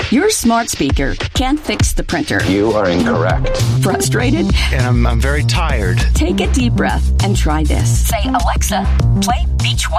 Your smart speaker can't fix the printer. You are incorrect. Frustrated? And I'm very tired. Take a deep breath and try this. Say, Alexa, play Beach 1.